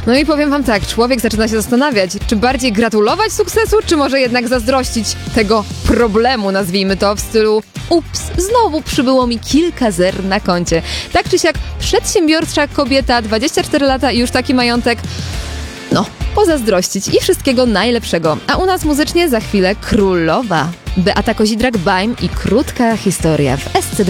No i powiem wam tak, człowiek zaczyna się zastanawiać, czy bardziej gratulować sukcesu, czy może jednak zazdrościć tego problemu, nazwijmy to, w stylu ups, znowu przybyło mi kilka zer na koncie. Tak czy siak, przedsiębiorcza kobieta, 24 lata i już taki majątek, no, pozazdrościć i wszystkiego najlepszego. A u nas muzycznie za chwilę królowa. Beata Kozidrak-Bajm i krótka historia w SC2.